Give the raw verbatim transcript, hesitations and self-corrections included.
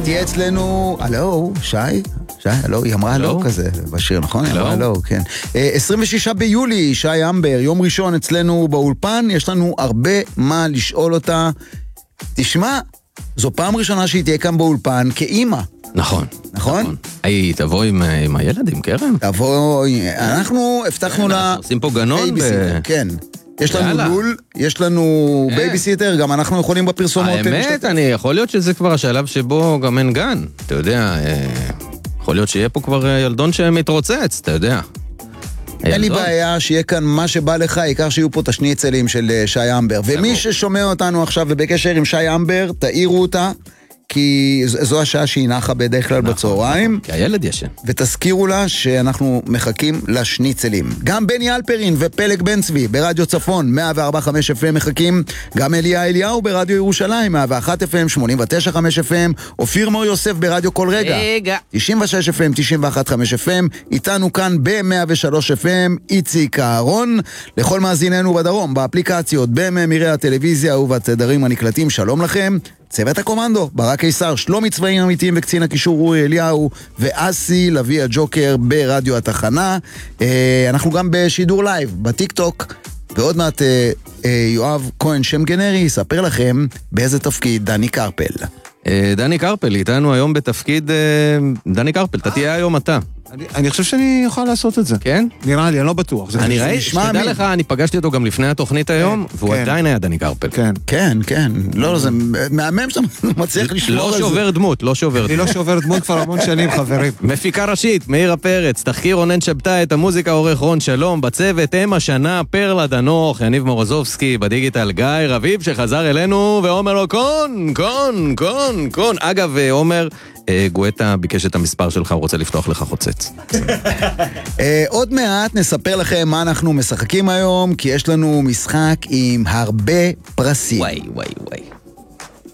תהיה אצלנו, הלו, שי? שי, הלו, היא אמרה הלו כזה, בשיר, נכון? היא אמרה הלו, כן. עשרים ושישה ביולי, שי אמבר, יום ראשון אצלנו באולפן, יש לנו הרבה מה לשאול אותה. תשמע, זו פעם ראשונה שהיא תהיה כאן באולפן כאימא. נכון. נכון? היא תבוא עם הילד, עם קרן? תבוא, אנחנו הבטחנו לה... עושים פה גנון? כן. יש לנו לול, יש לנו בייביסיטר, גם אנחנו יכולים בפרסומות. האמת, אני יכול להיות שזה כבר השלב שבו גם אין גן. אתה יודע, יכול להיות שיהיה פה כבר ילדון שמתרוצץ, אתה יודע. אין לי בעיה שיהיה כאן מה שבא לך, העיקר שיהיו פה את השניצלים של שי אמבר. ומי ששומע אותנו עכשיו ובקשר עם שי אמבר, תאירו אותה. כי זו השעה שהיא נחה בדרך כלל בצהריים. כי הילד ישן. ותזכירו לה שאנחנו מחכים לשניצלים. גם בני אלפרין ופלג בן צבי ברדיו צפון, מאה וארבע נקודה חמש אף אם מחכים. גם אליה אליהו ברדיו ירושלים, מאה ואחת אף אם, שמונים ותשע נקודה חמש אף אם. אופיר מור יוסף ברדיו כל רגע. רגע. תשעים ושש אף אם, תשעים ואחת נקודה חמש אף אם. איתנו כאן ב-מאה ושלוש אף אם, איציק אהרון. לכל מאזיננו בדרום, באפליקציות, בממירי הטלוויזיה ובתדרים הנקלטים, שלום לכם. צוות הקומנדו, ברק קיסר, שלומי צבעים אמיתיים וקצין הקישור אורי אליהו ואסי לוי הג'וקר ברדיו התחנה. אנחנו גם בשידור לייב, בטיק טוק, ועוד מעט יואב כהן שם גנרי יספר לכם באיזה תפקיד דני קרפל. דני קרפל, איתנו היום בתפקיד, דני קרפל, אתה תהיה היום אתה. אני חושב שאני יכול לעשות את זה. כן? נראה לי, אני לא בטוח. אני ראיתי, שתדע לך, אני פגשתי אותו גם לפני התוכנית היום, והוא עדיין היה דני קרפל. כן. כן, כן. לא, זה מהמם שאתה מצליח לשמור על זה. לא שובר דמות, לא שובר דמות. אני לא שובר דמות כבר המון שנים, חברים. מפיקה ראשית, מאירה פרץ, תחקיר רונן שבתאי, את המוזיקה עורך רון שלום, בצוות אם השנה, פרלה דנוך, יניב מורוזובסקי, בדיגיטל גיא רביב שחזר אלינו, ואומר לו קון, קון, קון, קון. אגב, עומר, גואטה ביקש את המספר שלך, הוא רוצה לפתוח לך חוצץ. עוד מעט נספר לכם מה אנחנו משחקים היום, כי יש לנו משחק עם הרבה פרסים. וואי, וואי, וואי.